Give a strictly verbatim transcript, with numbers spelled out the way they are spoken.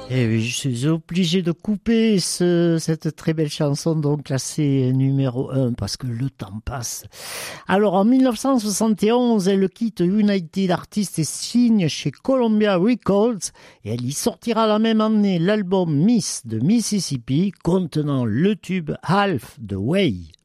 Et oui, je suis obligé de couper ce, cette très belle chanson, donc classée numéro un, parce que le temps passe. Alors, en mille neuf cent soixante et onze, elle quitte United Artists et signe chez Columbia Records, et elle y sortira la même année l'album Miss de Mississippi, contenant le tube Half the Way.